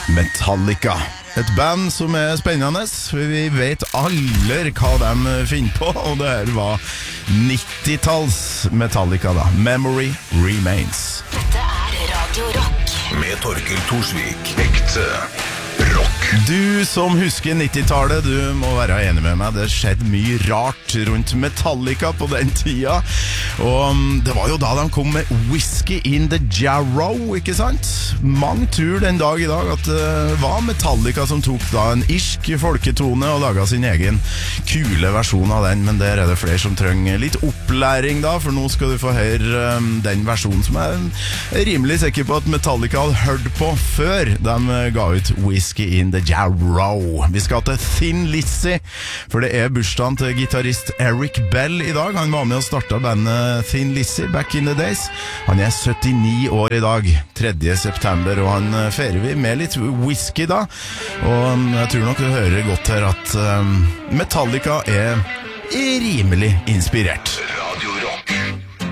Metallica. Et band som spennende, for vi vet alle hva de finner på, og det her var 90-talls Metallica da. Memory Remains. Dette Radio Rock. Med Torkel Thorsvik. Ekte rock. Du som husker 90-tallet, du må være enig med meg. Det skjedde mye rart rundt Metallica på den tida. Og det var jo da de kom med Whiskey in the Jarrow, ikke sant? Mange tror den dag i dag at det var Metallica som tok da en irsk folketone og laget sin egen kule versjon av den. Men der det flere som trenger litt opplæring da, for nå skal du få høre den versjonen som jeg er rimelig sikker på at Metallica hadde hørt på før de ga ut Whiskey in the Jarrow. Vi skal til Thin Lizzy, for det bursdagen til gitarist Eric Bell i dag. Han var med og startet bandet Thin Lizzy back in the days. Han 79 år i dag, 3. september, og han feirer vi med litt whisky da. Og jeg tror nok du hører godt her at Metallica rimelig inspirert.